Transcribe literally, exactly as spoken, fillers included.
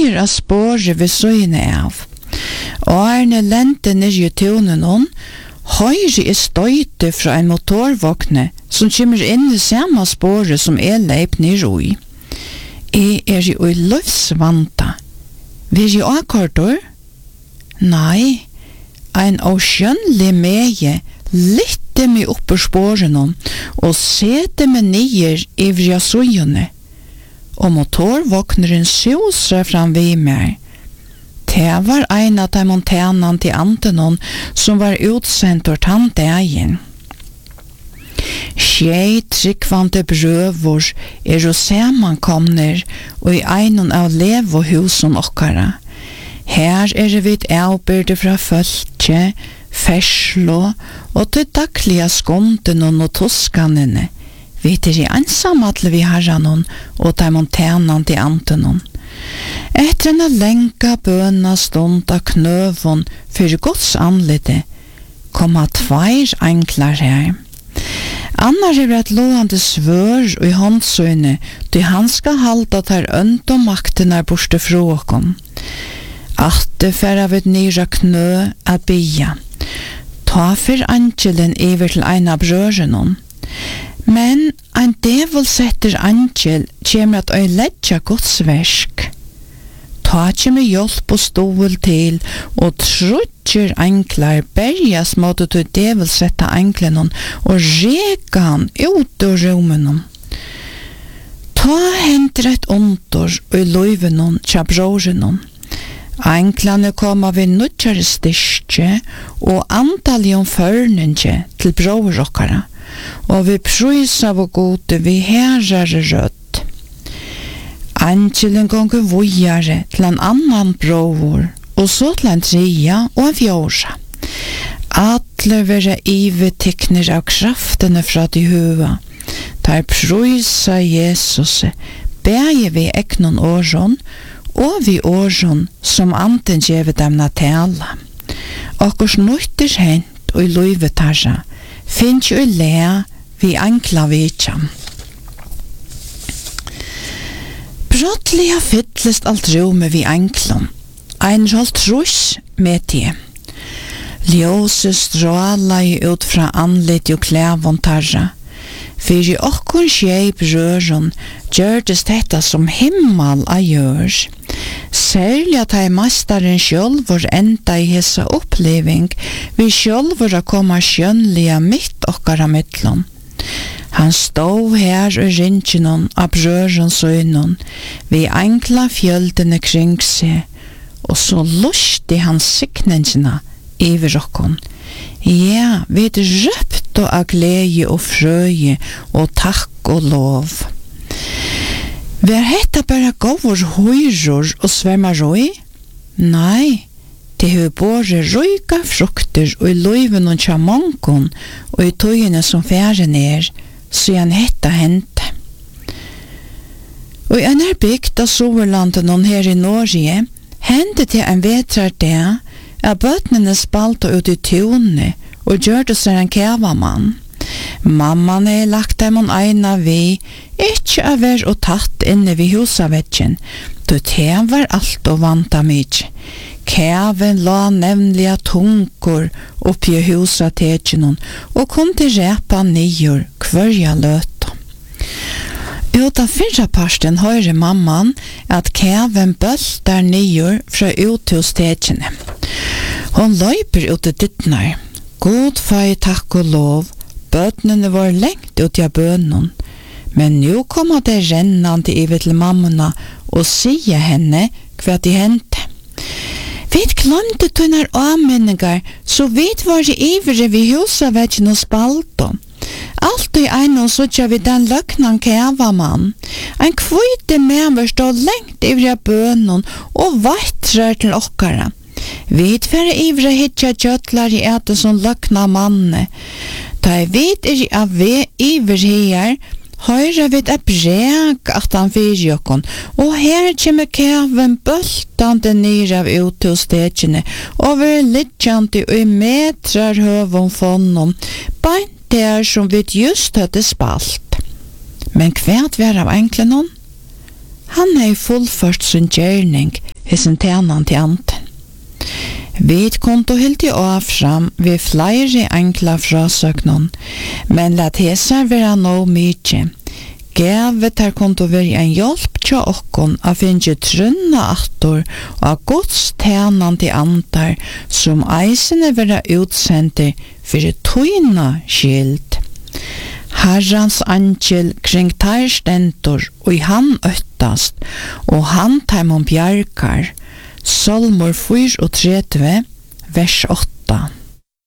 tøyer av spåret ved søyne av. Og Arne lente ned i tunen hon, høyre er støyte fra en motorvåkne som kommer inn i samme spåret som er leip ned i. Jeg er jo i løvsvanta. Vil jeg akkordur? Nei, en avskjønnelig meie lytte meg opp på spårene og sete meg nier i vrjasujene. Og motorvåkneren suser fram vid meg. Det var en av de montanen til Antenon som var utsendt ur tanddagen. Skjei tryggvante brøvor er og samankomner og i einen av levohusen okkara. Her er vi avbyrde fra fölkje, ferslo og til daglige skonden og toskanene. Vi er i ensamhatle vi herranon og de montanen til Antenon. Etter en lenka bøna stund av knøvon for Guds anlite, komma tveir enklar her. Annars er et loande svør i håndsøyne, du han skal halda der ønd og makten er borste fra åkken. At det færre vid nyra knø er bia. Ta for angelen iver til ein av brørenon. Men ein devil setter angel kjemer at øy ledja godsversk. Ta kjemer hjelp og stål til, og trutjer enklar berjas måte til devil setta anglenon og reka han ut ur romenon. Ta henter et ontor og løyvenon tja brorenon. Enklane koma vi nutjare styrke og antalion førninge til brorerokkara, og vi prysa vår gode vi herrare rødt. Angelen gonger vujare til en annan bror, og så til en trea og en fjorsa. Atle være ive tikkner av kraftene fra de hua. Der prysa Jesus, beie vi eknon åron, og vi åron som anten gjevet dem na tala. Okkurs nøytter hent og i løyvetarra, finnes jo i lea vi ankla vitjam. Brottliga fyllest alt rommet vi anklom, ein rolt trus med det. Ljøse stråla i ut fra anlitt og klævon tarra. Fyrir okkun skjeip røron gjørdes detta som himmel a gjør. Særlig at hei mastaren sjølvor enda i hessa oppleving vi sjølvor a koma skjønnliga mitt okkara mittlom. Han stod her og ringenon av brørens øynon, vi enkla fjöldene kring seg, og så lusti han sikningene iver okkon. Ja, vi røpt og av glede og frøye og takk og lov. Vi er hetta bare gåvor høyror og svermar røy? Nei, det har både røyga frukter og i løyven og tjamonkon og i tøyene som færen er, så han hetta hente. Og en er bygd av Soverlanden og her i Norge, hendte til en vetrar det, at bøtnene spalte ut i tune og gjør det seg en kævamann. Mamman er lagt dem om eina vi, ikke av ver og tatt inne vid husavetjen, då det var alt og vanta mykje. Kæven la nemlig tunkor oppi husatetjenon og kom til repa nyer kvarja løta. Utan fyrra parsten høyre mamman at kæven bøltar nyer fra uthustetjene. Hon løyper ut i dittnar. God fai takk og lov, bøtnene var lengt ut i bønnen, men nu kommer det rennande iver til mammona og sier henne hva de hente. Vi glemte tunnar avmenningar, så vi var i ivre vi husavetjen og spalto. Alt i einon sutja vi den løknan kævamann. Ein kvite mever stod lengt ivre bønnen og vattrar til okkara. Vi tverre ivre hitja kjøtlar i etter som løkna manne. Da jeg vet er av vi ivre her, høyre vet er brek at han fyrir jokkon, og her kommer kæven bøltande nir av uthustetjene, og vi er littjandi og i metrar høvun fonnom, beint der som vi just hadde spalt. Men kvært var av enklenon? Han er fullført sin gjerning hessen tjenan til anten. Vi konto helt i av fram ved flere enkla frasøknon, men lat hesar vera no mykje. Gave tar konto være en hjelp til okkon av finne trunna attor og av gods tjenan til antar som eisene vera utsender for tøyna skild. Herrans angel kring tar stentor og i han øttast og han tar mon bjarkar. Salmor tre, vers åtta.